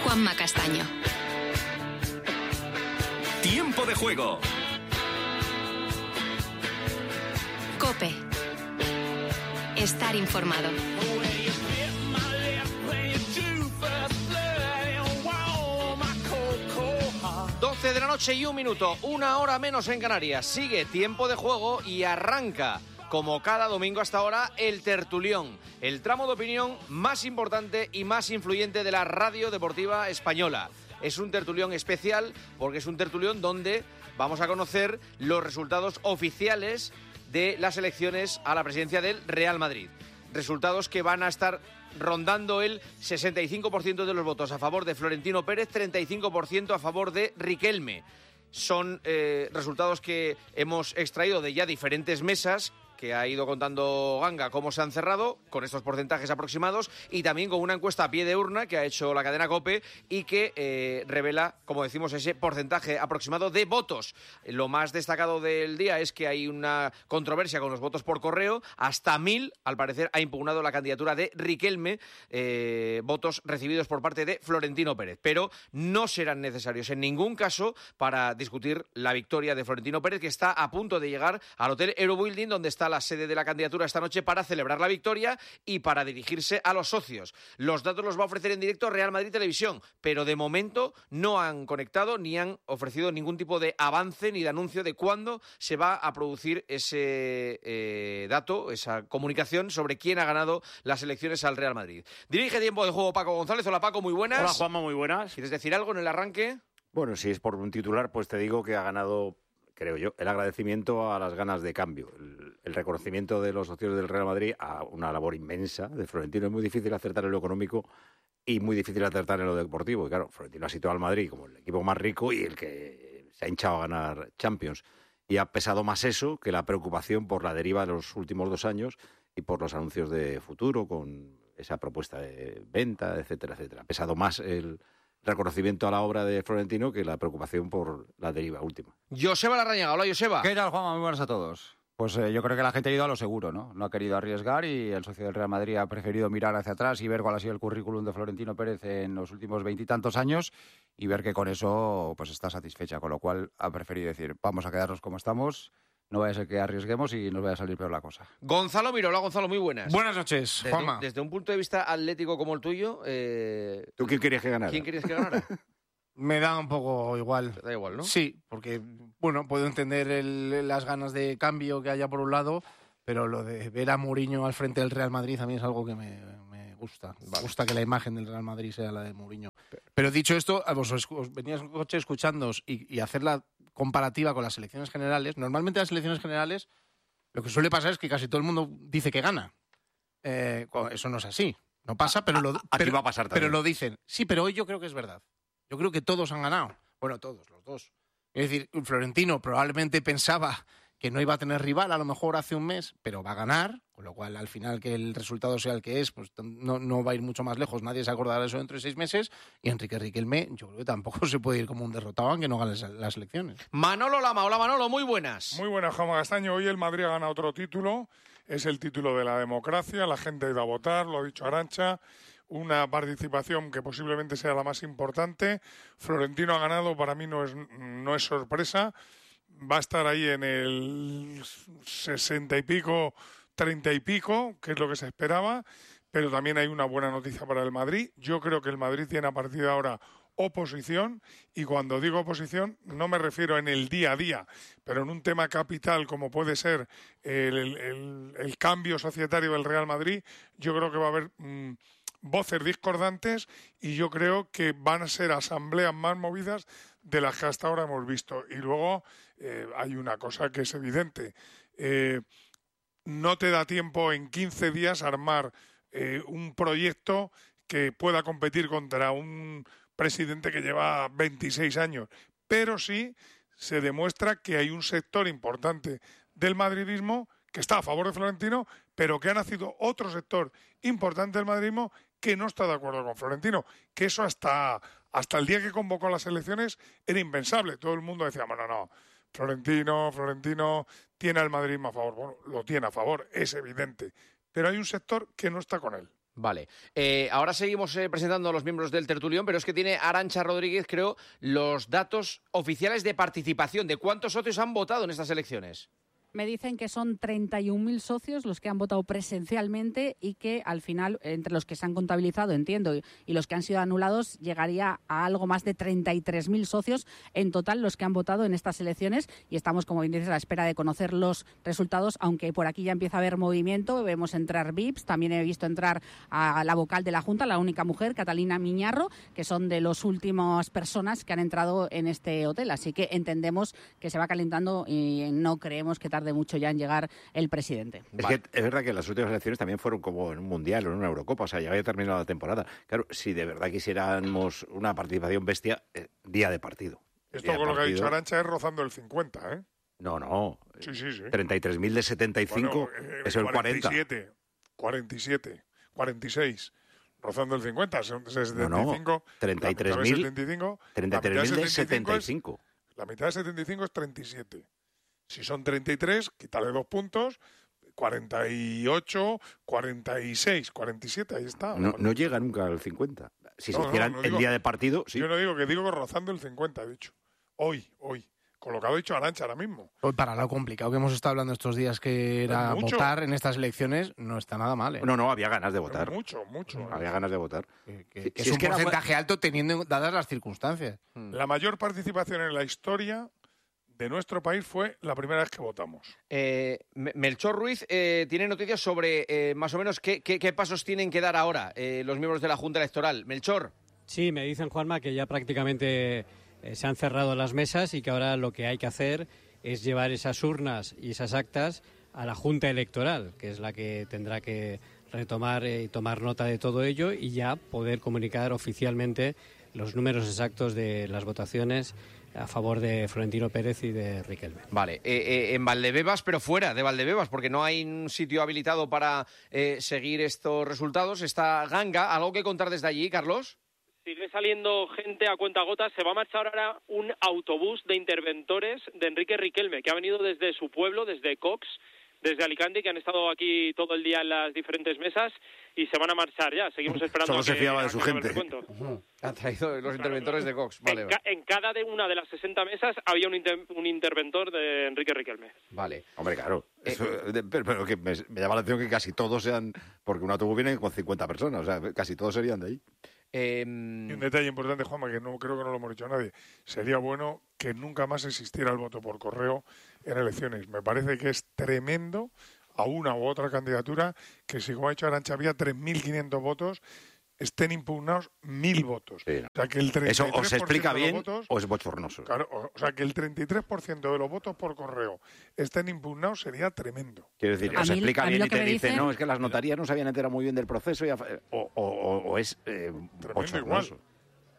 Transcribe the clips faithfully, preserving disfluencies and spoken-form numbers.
Juanma Castaño. Tiempo de juego. COPE. Estar informado. doce de la noche y un minuto, una hora menos en Canarias. Sigue Tiempo de Juego y arranca, como cada domingo hasta ahora, el tertulión, el tramo de opinión más importante y más influyente de la radio deportiva española. Es un tertulión especial porque es un tertulión donde vamos a conocer los resultados oficiales de las elecciones a la presidencia del Real Madrid. Resultados que van a estar rondando el sesenta y cinco por ciento de los votos a favor de Florentino Pérez, treinta y cinco por ciento a favor de Riquelme. Son eh, resultados que hemos extraído de ya diferentes mesas, que ha ido contando Ganga cómo se han cerrado, con estos porcentajes aproximados, y también con una encuesta a pie de urna que ha hecho la cadena COPE y que eh, revela, como decimos, ese porcentaje aproximado de votos. Lo más destacado del día es que hay una controversia con los votos por correo. Hasta mil, al parecer, ha impugnado la candidatura de Riquelme, eh, votos recibidos por parte de Florentino Pérez. Pero no serán necesarios en ningún caso para discutir la victoria de Florentino Pérez, que está a punto de llegar al Hotel Eurobuilding, donde está la sede de la candidatura esta noche, para celebrar la victoria y para dirigirse a los socios. Los datos los va a ofrecer en directo Real Madrid Televisión, pero de momento no han conectado ni han ofrecido ningún tipo de avance ni de anuncio de cuándo se va a producir ese eh, dato, esa comunicación sobre quién ha ganado las elecciones al Real Madrid. Dirige Tiempo de Juego Paco González. Hola Paco, muy buenas. Hola Juanma, muy buenas. ¿Quieres decir algo en el arranque? Bueno, si es por un titular, pues te digo que ha ganado, creo yo, el agradecimiento a las ganas de cambio, el, el reconocimiento de los socios del Real Madrid a una labor inmensa de Florentino. Es muy difícil acertar en lo económico y muy difícil acertar en lo deportivo. Y claro, Florentino ha situado al Madrid como el equipo más rico y el que se ha hinchado a ganar Champions. Y ha pesado más eso que la preocupación por la deriva de los últimos dos años y por los anuncios de futuro con esa propuesta de venta, etcétera, etcétera. Ha pesado más el reconocimiento a la obra de Florentino que la preocupación por la deriva última. Joseba Larrañaga. Hola, Joseba. ¿Qué tal, Juanma? Muy buenas a todos. Pues eh, yo creo que la gente ha ido a lo seguro, ¿no? No ha querido arriesgar y el socio del Real Madrid ha preferido mirar hacia atrás y ver cuál ha sido el currículum de Florentino Pérez en los últimos veintitantos años y ver que con eso pues está satisfecha, con lo cual ha preferido decir, vamos a quedarnos como estamos, no vaya a ser que arriesguemos y nos vaya a salir peor la cosa. Gonzalo Miro. Hola, Gonzalo, muy buenas. Buenas noches, desde Juanma. Un, desde un punto de vista atlético como el tuyo, eh... ¿tú quién querías que ganara? ¿Quién querías que ganara? Me da un poco igual. Da igual, ¿no? Sí, porque, bueno, puedo entender el, las ganas de cambio que haya por un lado, pero lo de ver a Mourinho al frente del Real Madrid a mí es algo que me, me gusta. Vale. Me gusta que la imagen del Real Madrid sea la de Mourinho. Pero dicho esto, vos os, os venías en coche escuchándoos y, y hacer la comparativa con las elecciones generales. Normalmente las elecciones generales lo que suele pasar es que casi todo el mundo dice que gana. Eh, eso no es así. No pasa, pero lo, Aquí pero, va a pasar también. pero lo dicen. Sí, pero hoy yo creo que es verdad. Yo creo que todos han ganado. Bueno, todos, los dos. Es decir, Florentino probablemente pensaba que no iba a tener rival a lo mejor hace un mes, pero va a ganar, con lo cual al final que el resultado sea el que es, pues no, no va a ir mucho más lejos. Nadie se acordará de eso dentro de seis meses. Y Enrique Riquelme, yo creo que tampoco se puede ir como un derrotado aunque no gane las elecciones. Manolo Lama. Hola, Manolo, muy buenas. Muy buenas, Juanma Castaño. Hoy el Madrid ha ganado otro título. Es el título de la democracia. La gente ha ido a votar, lo ha dicho Arantxa. Una participación que posiblemente sea la más importante. Florentino ha ganado, para mí no es, no es sorpresa. Va a estar ahí en el sesenta y pico, treinta y pico, que es lo que se esperaba. Pero también hay una buena noticia para el Madrid. Yo creo que el Madrid tiene a partir de ahora oposición, y cuando digo oposición no me refiero en el día a día, pero en un tema capital como puede ser el, el, el cambio societario del Real Madrid. Yo creo que va a haber mmm, voces discordantes y yo creo que van a ser asambleas más movidas de las que hasta ahora hemos visto. Y luego eh, hay una cosa que es evidente. Eh, no te da tiempo en quince días armar eh, un proyecto que pueda competir contra un presidente que lleva veintiséis años. Pero sí se demuestra que hay un sector importante del madridismo que está a favor de Florentino, pero que ha nacido otro sector importante del madridismo que no está de acuerdo con Florentino, que eso hasta, hasta el día que convocó las elecciones era impensable. Todo el mundo decía, bueno, no, Florentino, Florentino tiene al madridismo a favor. Bueno, lo tiene a favor, es evidente, pero hay un sector que no está con él. Vale. Eh, ahora seguimos eh, presentando a los miembros del tertulión, pero es que tiene Arantxa Rodríguez, creo, los datos oficiales de participación, de cuántos socios han votado en estas elecciones. Me dicen que son treinta y un mil socios los que han votado presencialmente y que al final, entre los que se han contabilizado, entiendo, y, y los que han sido anulados, llegaría a algo más de treinta y tres mil socios en total los que han votado en estas elecciones y estamos, como bien dices, a la espera de conocer los resultados, aunque por aquí ya empieza a haber movimiento, vemos entrar V I Ps, también he visto entrar a la vocal de la Junta, la única mujer, Catalina Miñarro, que son de las últimas personas que han entrado en este hotel, así que entendemos que se va calentando y no creemos que tarde de mucho ya en llegar el presidente. Es vale. que es verdad que las últimas elecciones también fueron como en un mundial o en una Eurocopa, o sea, ya había terminado la temporada. Claro, si de verdad quisiéramos una participación bestia, eh, día de partido. Esto con lo que ha dicho Arantxa es rozando el cincuenta, ¿eh? No, no. Sí, sí, sí. treinta y tres mil de setenta y cinco, bueno, eh, es el cuarenta. cuarenta y siete, cuarenta y siete, cuarenta y seis. Rozando el cincuenta, setenta y cinco. No, no, treinta y tres mil. treinta y tres mil de setenta y cinco. Es, la mitad de setenta y cinco es treinta y siete. Si son treinta y tres, quítale dos puntos, cuarenta y ocho, cuarenta y seis, cuarenta y siete, ahí está. No, no llega nunca al cincuenta. Si no, se hicieran no, no el digo, día de partido, sí. Yo no digo que digo que rozando el cincuenta, he dicho. Hoy, hoy. Con lo que ha dicho Arantxa ahora mismo. Para lo complicado que hemos estado hablando estos días, que era votar en estas elecciones, no está nada mal, ¿eh? No, no, había ganas de votar. Pero mucho, mucho. Había ganas de votar. Que, que, que si es un es que porcentaje era... alto teniendo dadas las circunstancias. La mayor participación en la historia de nuestro país fue la primera vez que votamos. Eh, Melchor Ruiz eh, tiene noticias sobre eh, más o menos qué, qué, qué pasos tienen que dar ahora eh, los miembros de la Junta Electoral. Melchor. Sí, me dicen, Juanma, que ya prácticamente eh, se han cerrado las mesas y que ahora lo que hay que hacer es llevar esas urnas y esas actas a la Junta Electoral, que es la que tendrá que retomar y eh, tomar nota de todo ello y ya poder comunicar oficialmente los números exactos de las votaciones a favor de Florentino Pérez y de Riquelme. Vale, eh, eh, en Valdebebas, pero fuera de Valdebebas, porque no hay un sitio habilitado para eh, seguir estos resultados. Está Ganga. ¿Algo que contar desde allí, Carlos? Sigue saliendo gente a cuentagotas. Se va a marchar ahora un autobús de interventores de Enrique Riquelme, que ha venido desde su pueblo, desde Cox, desde Alicante, que han estado aquí todo el día en las diferentes mesas y se van a marchar ya. Seguimos esperando. Solo a se que, fiaba de a su que gente. Uh-huh. Han traído los interventores de Cox. Vale, en, ca en cada de una de las sesenta mesas había un, inter un interventor de Enrique Riquelme. Vale. Hombre, claro. Eso, eh, pero, pero que me, me llama la atención que casi todos sean, porque un autobús viene con cincuenta personas, o sea, casi todos serían de ahí. Eh, y un detalle importante, Juanma, que no creo que no lo hemos dicho a nadie. Sería bueno que nunca más existiera el voto por correo en elecciones. Me parece que es tremendo a una u otra candidatura que, si como ha dicho Arantxa, había tres mil quinientos votos, estén impugnados mil votos. Sí, no. O sea, que el treinta y tres por ciento ¿Eso os explica bien votos, o es bochornoso? Claro, o sea, que el treinta y tres por ciento de los votos por correo estén impugnados sería tremendo. Quiero decir, a os mí, explica bien y te dice, dicen, no, es que las notarías no se habían enterado muy bien del proceso y, o, o, o, o es eh, bochornoso. Igual.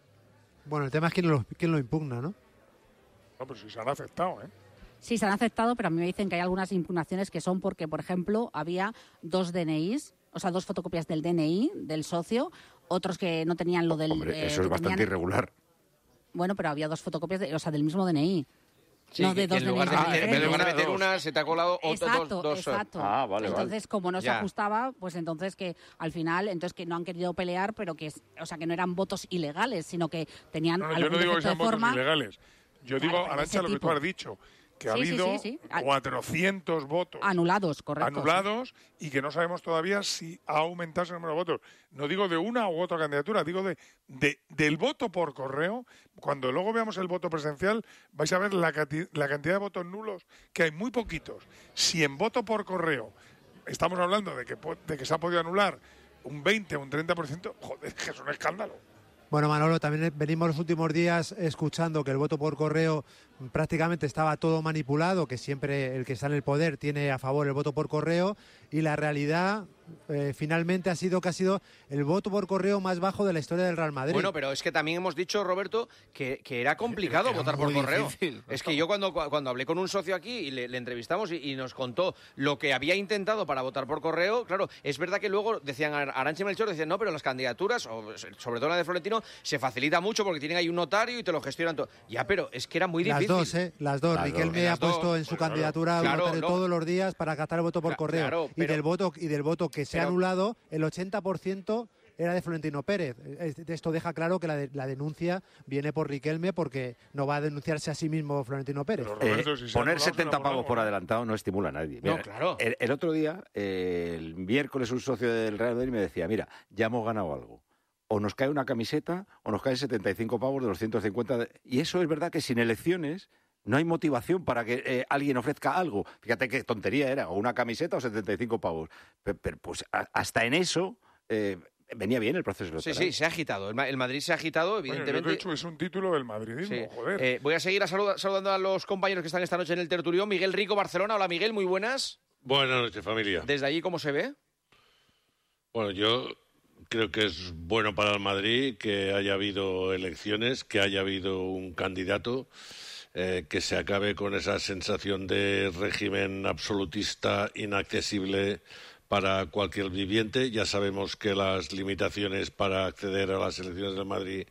Bueno, el tema es quién lo, quién lo impugna, ¿no? No, pero si se han aceptado, ¿eh? Sí, se han aceptado, pero a mí me dicen que hay algunas impugnaciones que son porque, por ejemplo, había dos D N Is, o sea, dos fotocopias del D N I del socio, otros que no tenían lo del... Hombre, eh, eso es bastante tenían... irregular. Bueno, pero había dos fotocopias, de, o sea, del mismo D N I. Sí, no de que, dos que en lugar D N Is. de, Ah, en lugar de meter dos. una, se te ha colado otro, exacto, dos, dos. Exacto, Ah, vale, entonces, vale. como no se ya. ajustaba, pues entonces que al final, entonces que no han querido pelear, pero que, o sea, que no eran votos ilegales, sino que tenían No, no, algún yo no digo que defecto sean de forma. votos ilegales. Yo Claro, digo, pero Arantxa, ese lo que tipo. tú has dicho, que ha Sí, sí, habido sí, sí. cuatrocientos votos Anulados, correcto. anulados y que no sabemos todavía si ha aumentado ese número de votos. No digo de una u otra candidatura, digo de, de del voto por correo. Cuando luego veamos el voto presencial, vais a ver la, la cantidad de votos nulos, que hay muy poquitos. Si en voto por correo estamos hablando de que, de que se ha podido anular un veinte o un treinta por ciento, joder, que es un escándalo. Bueno, Manolo, también venimos los últimos días escuchando que el voto por correo prácticamente estaba todo manipulado, que siempre el que está en el poder tiene a favor el voto por correo, y la realidad eh, finalmente ha sido que ha sido el voto por correo más bajo de la historia del Real Madrid. Bueno, pero es que también hemos dicho, Roberto, que, que era complicado que era votar por correo. Difícil. Es que yo cuando, cuando hablé con un socio aquí y le, le entrevistamos y, y nos contó lo que había intentado para votar por correo, claro, es verdad que luego decían, Arantxa y Melchor decían, no, pero las candidaturas, o sobre todo la de Florentino, se facilita mucho porque tienen ahí un notario y te lo gestionan todo. Ya, pero es que era muy difícil. Las dos, ¿eh? Las dos. Las Riquelme dos. ha puesto dos. en su pues candidatura claro, un notario no. todos los días para captar el voto por correo. Claro, y, del voto, y del voto que que se ha Pero- anulado, el ochenta por ciento era de Florentino Pérez. Esto deja claro que la, de, la denuncia viene por Riquelme porque no va a denunciarse a sí mismo Florentino Pérez. Eh, poner setenta pavos por adelantado no estimula a nadie. No, Mira, claro. El, el otro día, eh, el miércoles, un socio del Real Madrid me decía, mira, ya hemos ganado algo. O nos cae una camiseta o nos caen setenta y cinco pavos de los ciento cincuenta. De... Y eso es verdad que sin elecciones no hay motivación para que eh, alguien ofrezca algo. Fíjate qué tontería era, o una camiseta o setenta y cinco pavos. Pero, pero pues a, hasta en eso... Eh, venía bien el proceso Sí, electoral. sí, se ha agitado. El, Ma- el Madrid se ha agitado, Bueno, yo evidentemente. te he dicho, es un título del madridismo, Sí. joder. Eh, voy a seguir a saluda- saludando a los compañeros que están esta noche en el tertulión. Miguel Rico, Barcelona. Hola, Miguel, muy buenas. Buenas noches, familia. Desde allí, ¿cómo se ve? Bueno, yo creo que es bueno para el Madrid que haya habido elecciones, que haya habido un candidato, eh, que se acabe con esa sensación de régimen absolutista inaccesible para cualquier viviente. Ya sabemos que las limitaciones para acceder a las elecciones del Madrid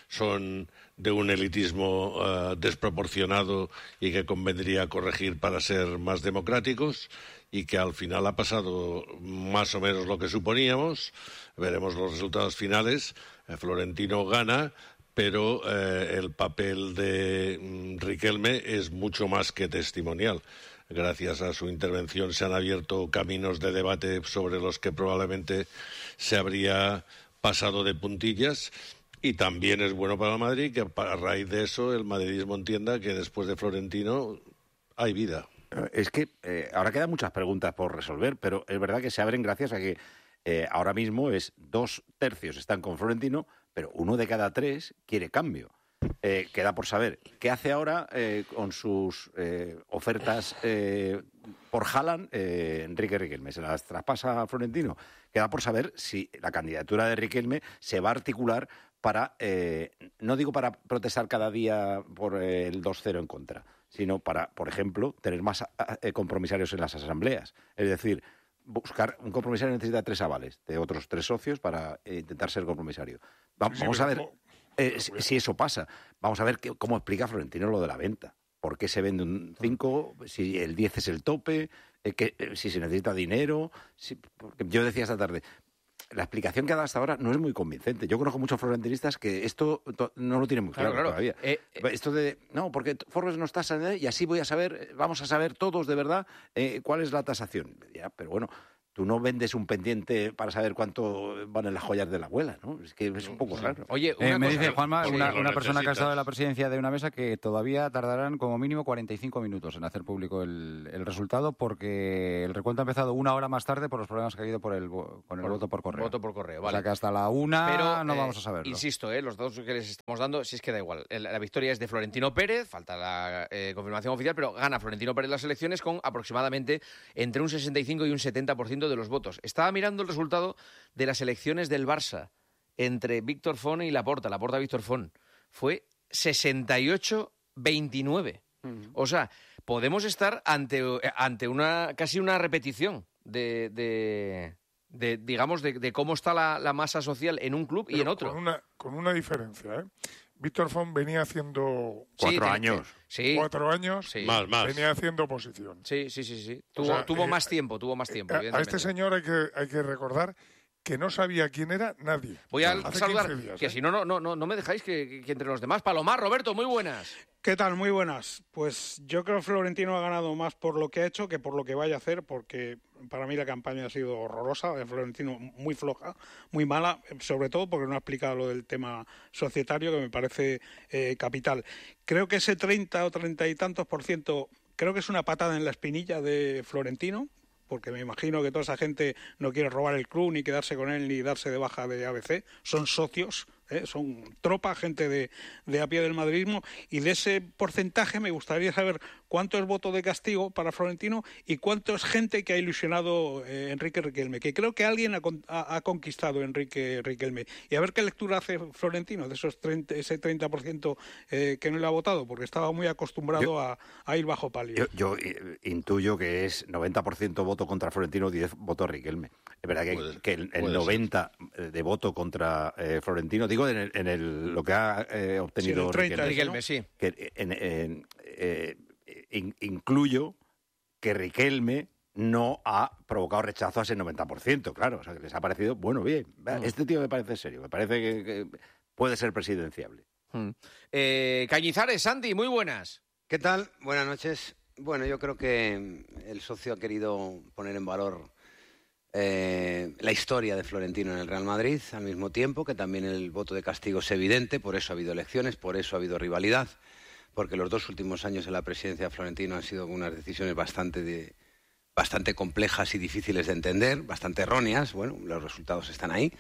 son de un elitismo uh, desproporcionado y que convendría corregir para ser más democráticos, y que al final ha pasado más o menos lo que suponíamos. Veremos los resultados finales. Eh, Florentino gana, pero eh, el papel de mm, Riquelme es mucho más que testimonial. Gracias a su intervención se han abierto caminos de debate sobre los que probablemente se habría pasado de puntillas. Y también es bueno para el Madrid que a raíz de eso el madridismo entienda que después de Florentino hay vida. Es que eh, ahora quedan muchas preguntas por resolver, pero es verdad que se abren gracias a que eh, ahora mismo es dos tercios están con Florentino, pero uno de cada tres quiere cambio. Eh, queda por saber qué hace ahora eh, con sus eh, ofertas eh, por Haaland, eh, Enrique Riquelme. ¿Se las traspasa a Florentino? Queda por saber si la candidatura de Riquelme se va a articular para, eh, no digo para protestar cada día por eh, el dos cero en contra, sino para, por ejemplo, tener más eh, compromisarios en las asambleas. Es decir, buscar un compromisario necesita tres avales de otros tres socios para eh, intentar ser compromisario. Va- Sí, sí, vamos a pero ver ¿cómo? eh, si, si eso pasa. Vamos a ver qué- cómo explica Florentino lo de la venta. ¿Por qué se vende un cinco? Si el diez es el tope, eh, que, eh, si se necesita dinero. Si, porque yo decía esta tarde, la explicación que ha dado hasta ahora no es muy convincente. Yo conozco muchos florentinistas que esto to- no lo tienen muy claro, Claro, claro. todavía. Eh, eh, Esto de, no, porque Forbes nos tasa y así voy a saber, vamos a saber todos de verdad eh, cuál es la tasación. Ya, pero bueno, tú no vendes un pendiente para saber cuánto van en las joyas de la abuela, ¿no? Es que es un poco raro. Oye, Eh, una me cosa- dice Juanma, Sí, una, lo una persona que ha estado necesitas. en la presidencia de una mesa, que todavía tardarán como mínimo cuarenta y cinco minutos en hacer público el, el resultado, porque el recuento ha empezado una hora más tarde por los problemas que ha habido por el, vo- con el Por- voto por correo. Voto por correo, O vale. sea que hasta la una Pero, no eh, vamos a saberlo. Insisto, eh, los datos que les estamos dando, si es que da igual. El- La victoria es de Florentino Pérez, falta la eh, confirmación oficial, pero gana Florentino Pérez las elecciones con aproximadamente entre un sesenta y cinco y un setenta por ciento de los votos. Estaba mirando el resultado de las elecciones del Barça entre Víctor Font y Laporta, Laporta Víctor Font. Fue sesenta y ocho veintinueve. O sea, podemos estar ante, eh, ante una casi una repetición de, de, de, digamos, de, de cómo está la, la masa social en un club y Pero en otro. Con una, con una diferencia, ¿eh? Víctor Font venía haciendo Sí, Cuatro tiene- años. Sí, cuatro años, sí. Más, más. venía haciendo oposición. Sí, sí, sí, sí. O Tuvo, sea, tuvo eh, más tiempo, tuvo más tiempo, A, a evidentemente. este señor hay que, hay que recordar que no sabía quién era nadie. Voy a Hace saludar, quince días, que ¿eh? si no, no, no, no no me dejáis que, que entre los demás. Palomar, Roberto, muy buenas. ¿Qué tal? Muy buenas. Pues yo creo que Florentino ha ganado más por lo que ha hecho que por lo que vaya a hacer, porque para mí la campaña ha sido horrorosa, de Florentino muy floja, muy mala, sobre todo porque no ha explicado lo del tema societario, que me parece eh, capital. Creo que ese treinta o treinta y tantos por ciento, creo que es una patada en la espinilla de Florentino, porque me imagino que toda esa gente no quiere robar el club, ni quedarse con él, ni darse de baja de A B C, son socios, ¿eh? Son tropa, gente de, de a pie del madridismo, y de ese porcentaje me gustaría saber cuánto es voto de castigo para Florentino y cuánto es gente que ha ilusionado eh, Enrique Riquelme, que creo que alguien ha, con- ha- ha conquistado Enrique Riquelme. Y a ver qué lectura hace Florentino de esos treinta, ese treinta por ciento eh, que no le ha votado, porque estaba muy acostumbrado Yo- a, a ir bajo palio. Yo, yo, eh, intuyo que es noventa por ciento voto contra Florentino, diez voto Riquelme. Es verdad que, Puede- que el, el puede ser. noventa de voto contra eh, Florentino, digo en, el- en el- lo que ha eh, obtenido Sí, el treinta, Riquelme, Riquelme, sí. que en- en- eh, in- incluyo que Riquelme no ha provocado rechazo a ese noventa por ciento, claro. O sea, que les ha parecido, bueno, bien, Mm. este tío me parece serio, me parece que, que puede ser presidenciable. Mm. Eh, Cañizares, Santi, muy buenas. ¿Qué tal? Buenas noches. Bueno, yo creo que el socio ha querido poner en valor eh, la historia de Florentino en el Real Madrid, al mismo tiempo que también el voto de castigo es evidente, por eso ha habido elecciones, por eso ha habido rivalidad, porque los dos últimos años en la presidencia de Florentino han sido unas decisiones bastante, de, bastante complejas y difíciles de entender, bastante erróneas. Bueno, los resultados están ahí.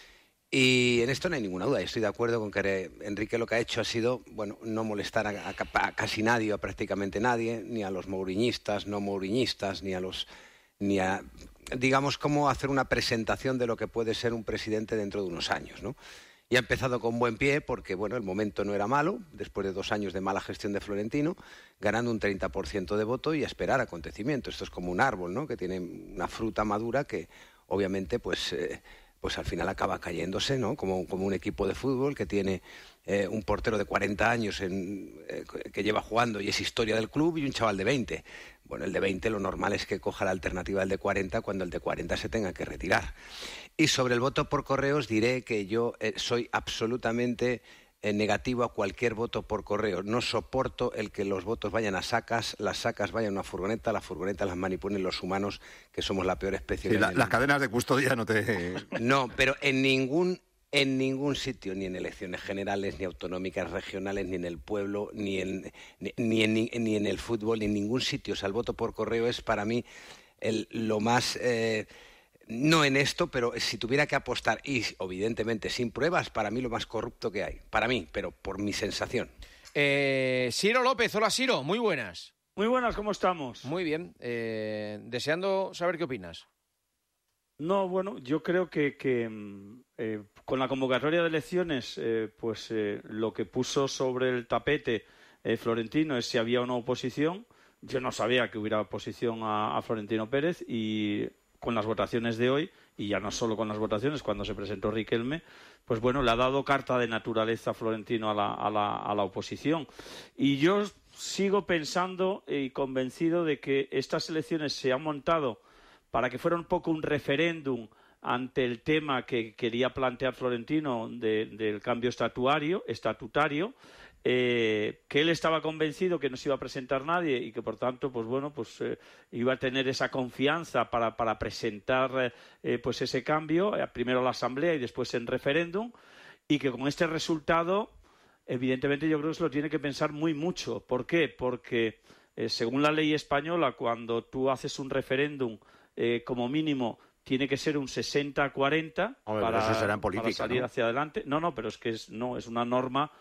Y en esto no hay ninguna duda. Yo estoy de acuerdo con que Enrique lo que ha hecho ha sido, bueno, no molestar a, a, a casi nadie, a prácticamente nadie, ni a los mouriñistas, no mouriñistas, ni a los, ni a, digamos, cómo hacer una presentación de lo que puede ser un presidente dentro de unos años, ¿no? Y ha empezado con buen pie porque, bueno, el momento no era malo, después de dos años de mala gestión de Florentino, ganando un treinta por ciento de voto y a esperar acontecimientos. Esto es como un árbol, ¿no?, que tiene una fruta madura que, obviamente, pues... Eh, pues al final acaba cayéndose, ¿no? Como, como un equipo de fútbol que tiene eh, un portero de cuarenta años en, eh, que lleva jugando y es historia del club, y un chaval de veinte. Bueno, el de veinte lo normal es que coja la alternativa del de cuarenta cuando el de cuarenta se tenga que retirar. Y sobre el voto por correo os diré que yo eh, soy absolutamente... negativo a cualquier voto por correo. No soporto el que los votos vayan a sacas, las sacas vayan a una furgoneta, las furgonetas las manipulen los humanos, que somos la peor especie. Sí, de la, las cadenas de custodia no te... No, pero en ningún, en ningún sitio, ni en elecciones generales, ni autonómicas, regionales, ni en el pueblo, ni en, ni, ni en, ni en el fútbol, ni en ningún sitio. O sea, el voto por correo es para mí el, lo más... Eh, no en esto, pero si tuviera que apostar, y evidentemente sin pruebas, para mí lo más corrupto que hay. Para mí, pero por mi sensación. Eh, Ciro López, hola Ciro, muy buenas. Muy buenas, ¿cómo estamos? Muy bien, eh, deseando saber qué opinas. No, bueno, yo creo que, que eh, con la convocatoria de elecciones, eh, pues eh, lo que puso sobre el tapete eh, Florentino es si había una oposición. Yo no sabía que hubiera oposición a, a Florentino Pérez, y con las votaciones de hoy, y ya no solo con las votaciones, cuando se presentó Riquelme, pues bueno, le ha dado carta de naturaleza a Florentino a la, a la, a la oposición. Y yo sigo pensando y convencido de que estas elecciones se han montado para que fuera un poco un referéndum ante el tema que quería plantear Florentino de, del cambio estatuario, estatutario, Eh, que él estaba convencido que no se iba a presentar nadie y que por tanto pues bueno pues eh, iba a tener esa confianza para, para presentar eh, pues ese cambio, eh, primero a la asamblea y después en referéndum, y que con este resultado evidentemente yo creo que se lo tiene que pensar muy mucho. ¿Por qué? Porque eh, según la ley española, cuando tú haces un referéndum, eh, como mínimo tiene que ser un sesenta cuarenta para, eso será en política, para salir ¿no? hacia adelante. No, no, pero es que es, no, es una norma